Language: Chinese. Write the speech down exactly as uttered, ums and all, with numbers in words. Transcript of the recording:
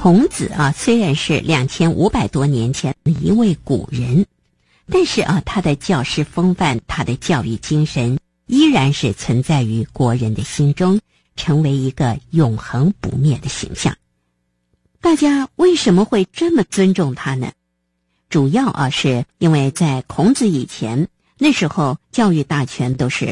孔子啊，虽然是两千五百多年前的一位古人，但是啊，他的教师风范，他的教育精神，依然是存在于国人的心中，成为一个永恒不灭的形象。大家为什么会这么尊重他呢？主要啊，是因为在孔子以前，那时候教育大权都是